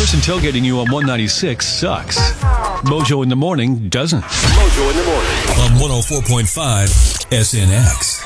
person tailgating you on 196 sucks. Mojo in the Morning doesn't. Mojo in the Morning on 104.5 SNX.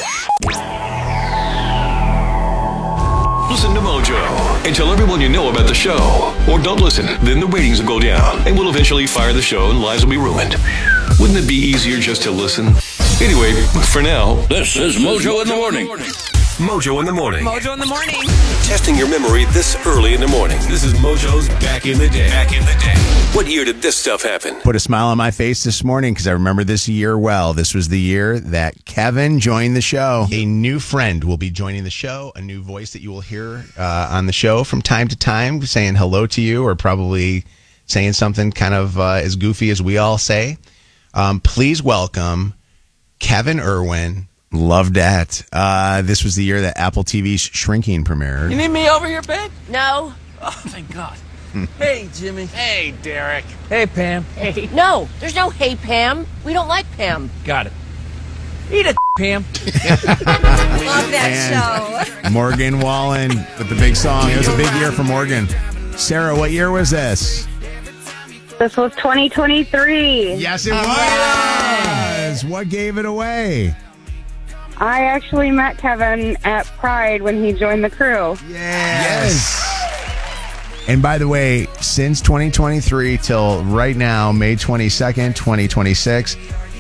Listen to Mojo and tell everyone you know about the show. Or don't listen, then the ratings will go down and we'll eventually fire the show and lives will be ruined. Wouldn't it be easier just to listen? Anyway, for now, This is Mojo in the Morning. Mojo in the Morning. Mojo in the Morning. Testing your memory this early in the morning. This is Mojo's Back in the Day. What year did this stuff happen? Put a smile on my face this morning because I remember this year well. This was the year that Kevin joined the show. A new friend will be joining the show, a new voice that you will hear on the show from time to time saying hello to you or probably saying something kind of as goofy as we all say. Please welcome Kevin Irwin. Loved that. This was the year that Apple TV's Shrinking premiered. You need me over here, babe? No. Oh, thank God. Hey, Jimmy. Hey, Derek. Hey, Pam. Hey. No, there's no hey, Pam. We don't like Pam. Got it. Eat it, Pam. Love that show. Morgan Wallen with the big song. It was a big year for Morgan. Sarah, what year was this? This was 2023. Yes, it was. What gave it away? I actually met Kevin at Pride when he joined the crew. Yes. And by the way, since 2023 till right now, May 22nd, 2026,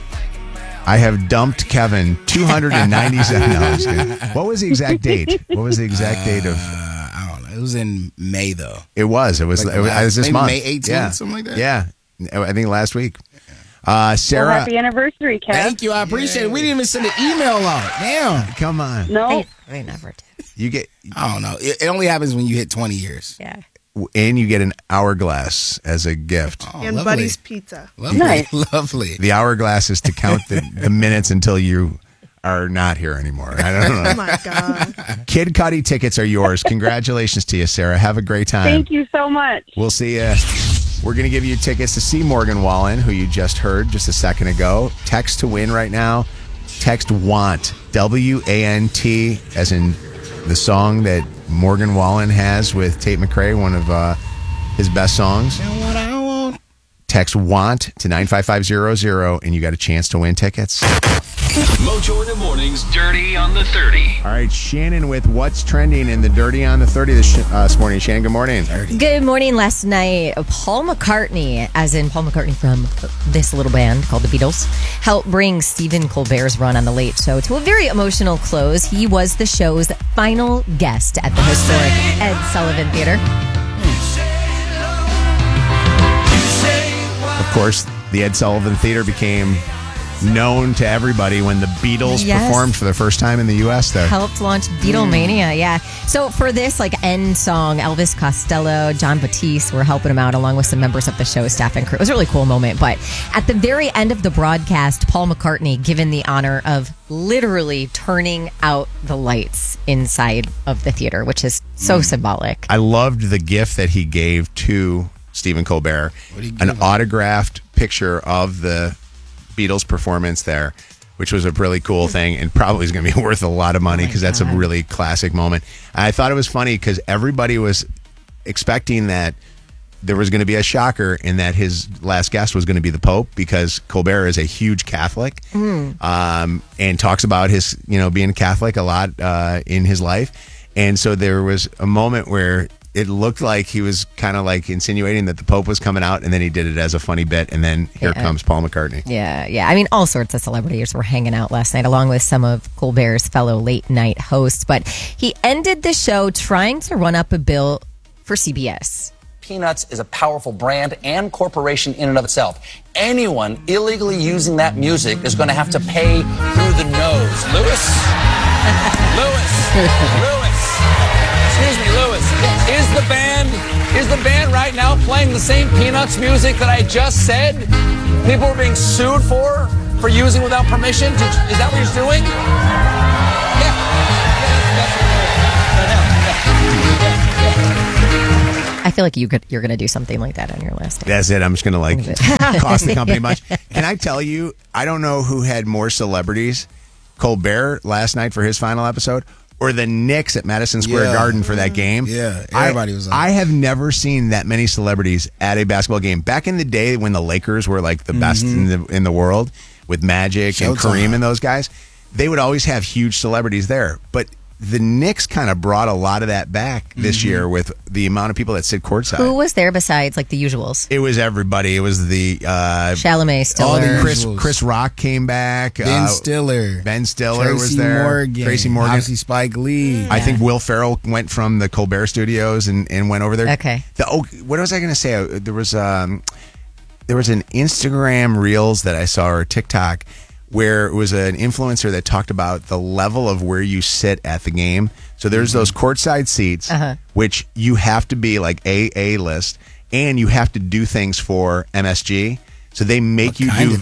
I have dumped Kevin 297. No, I'm just kidding. What was the exact date? What was the exact date of? I don't know. It was in May, though. It was. It was this maybe month. May 18th, something like that? Yeah. I think last week. Sarah. Well, happy anniversary, Kev. Thank you. I appreciate it. We didn't even send an email out. Damn. Come on. No. We never did. You get, I don't know. It only happens when you hit 20 years. Yeah. and you get an hourglass as a gift. Oh, And lovely. Buddy's Pizza. Lovely. Nice. Lovely. The hourglass is to count the minutes until you are not here anymore. I don't know. Oh, my God. Kid Cudi tickets are yours. Congratulations to you, Sarah. Have a great time. Thank you so much. We'll see you. We're going to give you tickets to see Morgan Wallen, who you just heard just a second ago. Text to win right now. Text WANT, W-A-N-T, as in the song that Morgan Wallen has with Tate McRae, one of his best songs. And what I want. Text WANT to 95500, and you got a chance to win tickets. Mojo in the Morning's Dirty on the 30. All right, Shannon with what's trending in the Dirty on the 30 this morning. Shannon, good morning. Good morning. Last night, Paul McCartney, as in Paul McCartney from this little band called the Beatles, helped bring Stephen Colbert's run on The Late Show to a very emotional close. He was the show's final guest at the historic Ed Sullivan Theater. Of course, the Ed Sullivan Theater became known to everybody when the Beatles performed for the first time in the U.S. there. Helped launch Beatlemania, yeah. So for this end song, Elvis Costello, John Batiste were helping him out along with some members of the show staff and crew. It was a really cool moment. But at the very end of the broadcast, Paul McCartney given the honor of literally turning out the lights inside of the theater, which is so symbolic. I loved the gift that he gave to Stephen Colbert, an autographed picture of the Beatles performance there, which was a really cool thing and probably is going to be worth a lot of money because that's a really classic moment. I thought it was funny because everybody was expecting that there was going to be a shocker and that his last guest was going to be the Pope because Colbert is a huge Catholic and talks about his, being Catholic a lot in his life. And so there was a moment where it looked like he was kind of like insinuating that the Pope was coming out, and then he did it as a funny bit, and then here comes Paul McCartney. Yeah. I mean, all sorts of celebrities were hanging out last night, along with some of Colbert's fellow late-night hosts. But he ended the show trying to run up a bill for CBS. Peanuts is a powerful brand and corporation in and of itself. Anyone illegally using that music is going to have to pay through the nose. Lewis? Excuse me, Lewis. Is the band right now playing the same Peanuts music that I just said? People are being sued for using without permission? Is that what he's doing? I feel like you're going to do something like that on your last day. That's it. I'm just going to cost the company much. Can I tell you, I don't know who had more celebrities, Colbert last night for his final episode or the Knicks at Madison Square Garden for that game. Yeah, everybody was on. I have never seen that many celebrities at a basketball game. Back in the day when the Lakers were like the best in the world with Magic and Kareem and those guys, they would always have huge celebrities there. But the Knicks kind of brought a lot of that back this year with the amount of people that sit courtside. Who was there besides like the usuals? It was everybody. It was the Chalamet, Stiller. all the Chris Rock came back. Ben Stiller. Was there. Tracy Morgan. Obviously Spike Lee. I think Will Ferrell went from the Colbert Studios and went over there. Okay. What was I going to say? There was an Instagram Reels that I saw, or TikTok, where it was an influencer that talked about the level of where you sit at the game. So there's those courtside seats, which you have to be like A list, and you have to do things for MSG. So they make you do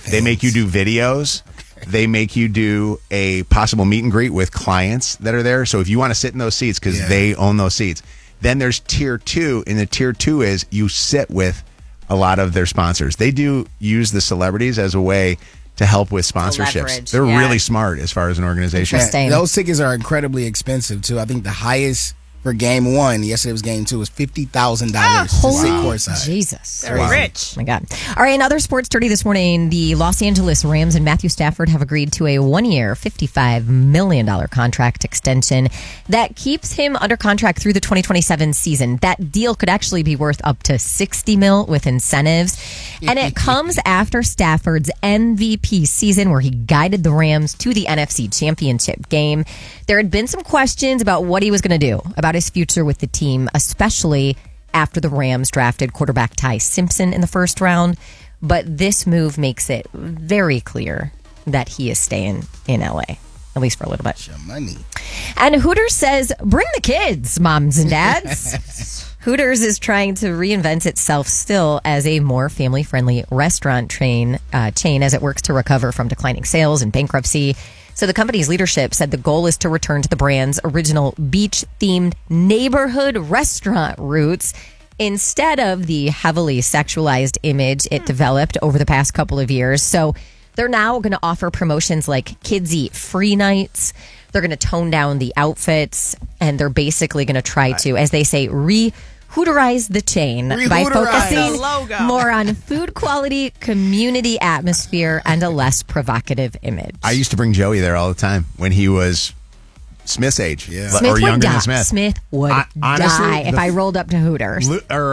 videos. They make you do a possible meet and greet with clients that are there. So if you want to sit in those seats, because they own those seats. Then there's tier 2, and the tier 2 is you sit with a lot of their sponsors. They do use the celebrities as a way to help with sponsorships. They're really smart as far as an organization. Those tickets are incredibly expensive too. I think the highest for game 1, yesterday was game 2, was $50,000 to sit courtside. Jesus. Very rich. Oh my God. All right, another sports dirty this morning. The Los Angeles Rams and Matthew Stafford have agreed to a 1-year, $55 million contract extension that keeps him under contract through the 2027 season. That deal could actually be worth up to $60 million with incentives. And it comes after Stafford's MVP season where he guided the Rams to the NFC Championship game. There had been some questions about what he was going to do, about his future with the team, especially after the Rams drafted quarterback Ty Simpson in the first round. But this move makes it very clear that he is staying in LA, at least for a little bit. Your money. And Hooters says, bring the kids, moms and dads. Hooters is trying to reinvent itself still as a more family-friendly restaurant chain as it works to recover from declining sales and bankruptcy. So the company's leadership said the goal is to return to the brand's original beach-themed neighborhood restaurant roots instead of the heavily sexualized image it developed over the past couple of years. So they're now going to offer promotions like kids eat free nights. They're going to tone down the outfits, and they're basically going to try to, as they say, Hooterize the chain by focusing more on food quality, community atmosphere, and a less provocative image. I used to bring Joey there all the time when he was Smith's age, Smith or would younger die. than Smith. Smith would honestly, die if I rolled up to Hooters.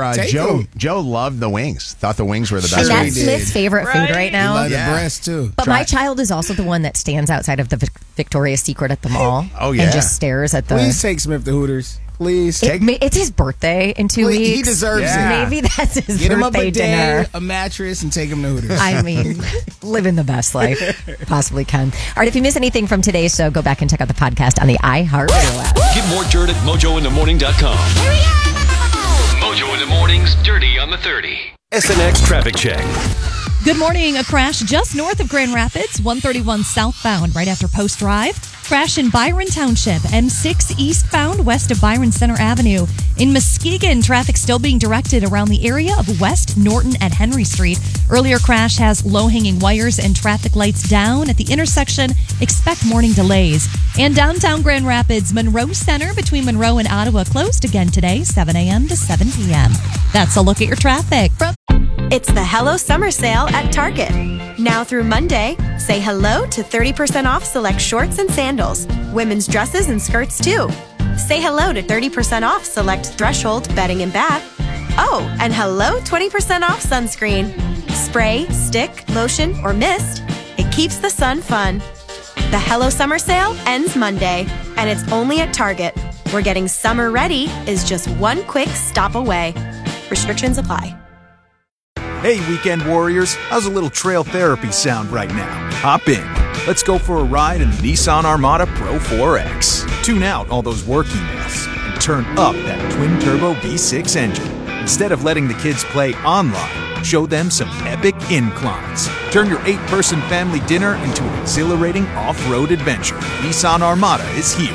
Joe loved the wings. Thought the wings were the best. And that's wings. Smith's favorite food right now. He loved the breast too. But my child is also the one that stands outside of the Victoria's Secret at the mall. Oh yeah, and just stares at the. Please take Smith to Hooters. Please. It's his birthday in 2 weeks. He deserves it. Maybe that's his Get him up birthday a dinner. day, a mattress, and take him to Hooters. I mean, living the best life possibly can. All right, if you miss anything from today's show, go back and check out the podcast on the iHeartRadio app. Get more dirt at mojointhemorning.com. Here we go. Mojo in the Morning's Dirty on the 30. SNX Traffic Check. Good morning. A crash just north of Grand Rapids, 131 southbound, right after Post Drive. Crash in Byron Township, M6 eastbound, west of Byron Center Avenue. In Muskegon, traffic still being directed around the area of West Norton at Henry Street. Earlier crash has low-hanging wires and traffic lights down at the intersection. Expect morning delays. And downtown Grand Rapids, Monroe Center between Monroe and Ottawa closed again today, 7 a.m. to 7 p.m. That's a look at your traffic. It's the Hello Summer Sale at Target. Now through Monday, say hello to 30% off select shorts and sandals, women's dresses and skirts too. Say hello to 30% off select Threshold bedding and bath. Oh, and hello 20% off sunscreen. Spray, stick, lotion, or mist. It keeps the sun fun. The Hello Summer Sale ends Monday, and it's only at Target, where getting summer ready is just one quick stop away. Restrictions apply. Hey, weekend warriors, how's a little trail therapy sound right now? Hop in. Let's go for a ride in the Nissan Armada Pro 4X. Tune out all those work emails and turn up that twin-turbo V6 engine. Instead of letting the kids play online, show them some epic inclines. Turn your 8-person family dinner into an exhilarating off-road adventure. Nissan Armada is here.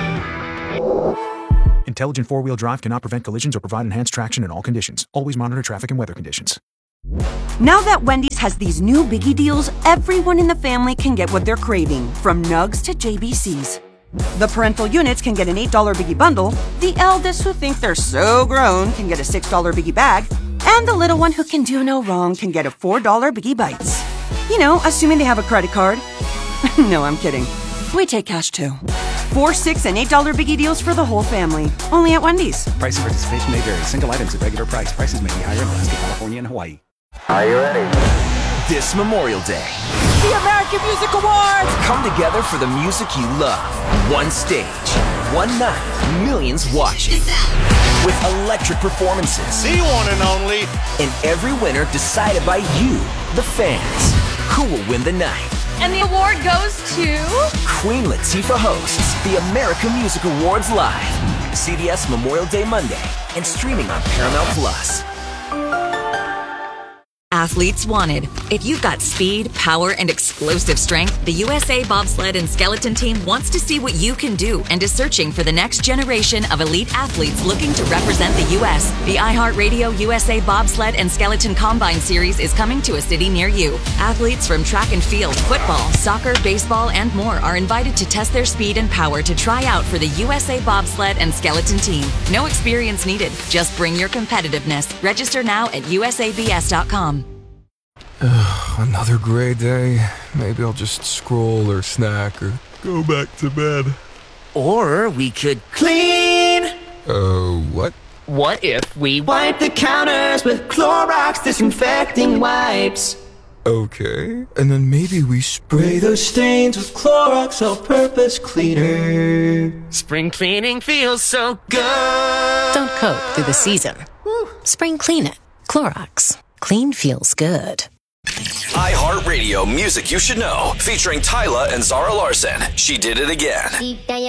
Intelligent four-wheel drive cannot prevent collisions or provide enhanced traction in all conditions. Always monitor traffic and weather conditions. Now that Wendy's has these new biggie deals, everyone in the family can get what they're craving, from nugs to JBCs. The parental units can get an $8 Biggie bundle, the eldest who think they're so grown can get a $6 Biggie bag, and the little one who can do no wrong can get a $4 Biggie Bites. You know, assuming they have a credit card. No, I'm kidding. We take cash too. $4, $6, and $8 Biggie deals for the whole family. Only at Wendy's. Price and participation may vary. Single items at regular price. Prices may be higher in Alaska, California, and Hawaii. Are you ready? This Memorial Day, The American Music Awards! come together for the music you love. One stage, one night, millions watching. With electric performances. The one and only. And every winner decided by you, the fans. Who will win the night? And the award goes to Queen Latifah hosts the American Music Awards live. CBS Memorial Day Monday and streaming on Paramount Plus. Athletes wanted. If you've got speed, power, and explosive strength, the USA Bobsled and Skeleton Team wants to see what you can do and is searching for the next generation of elite athletes looking to represent the U.S. The iHeartRadio USA Bobsled and Skeleton Combine Series is coming to a city near you. Athletes from track and field, football, soccer, baseball, and more are invited to test their speed and power to try out for the USA Bobsled and Skeleton Team. No experience needed. Just bring your competitiveness. Register now at usabs.com. Another gray day. Maybe I'll just scroll or snack or go back to bed. Or we could clean. What? What if we wipe the counters with Clorox disinfecting wipes? Okay. And then maybe we Spray those stains with Clorox all-purpose cleaner. Spring cleaning feels so good. Don't coat through the season. Spring clean it. Clorox. Clean feels good. iHeartRadio Music You Should Know, featuring Tyla and Zara Larson. She Did It Again.